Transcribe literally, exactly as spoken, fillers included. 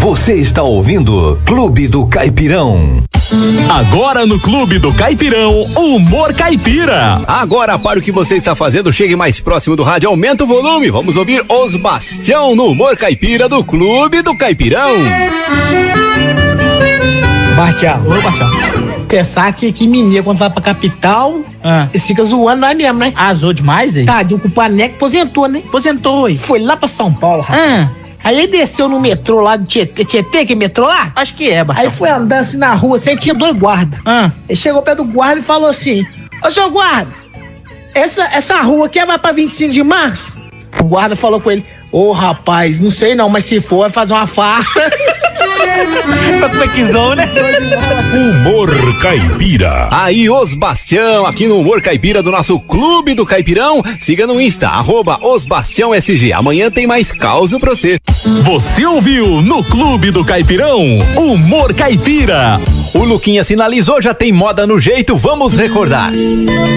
Você está ouvindo Clube do Caipirão. Agora no Clube do Caipirão, Humor Caipira. Agora, para o que você está fazendo, chegue mais próximo do rádio, aumenta o volume. Vamos ouvir Os Bastião no Humor Caipira do Clube do Caipirão. Bastião, ô Bastião. Pensar que, que mineiro, quando vai pra capital, ah. eles ficam zoando nós mesmo, né? Ah, zoou demais, hein? Tadinho, com o Paneco aposentou, né? Aposentou, hein? Foi lá pra São Paulo, rapaz. Ah. Aí ele desceu no metrô lá do Tietê, Tietê, que é metrô lá? Acho que é, Bastião. Aí foi andando assim na rua, assim, tinha dois guardas. Ah. Ele chegou perto do guarda e falou assim: ô, seu guarda, essa, essa rua aqui vai pra vinte e cinco de março? O guarda falou com ele: ô, rapaz, não sei não, mas se for, vai fazer uma farra. né? Humor Caipira. Aí, Os Bastião, aqui no Humor Caipira do nosso Clube do Caipirão. Siga no Insta, arroba Os Bastião S G. Amanhã tem mais causa pra você. Você ouviu no Clube do Caipirão, Humor Caipira. O Luquinha sinalizou, já tem moda no jeito, vamos recordar.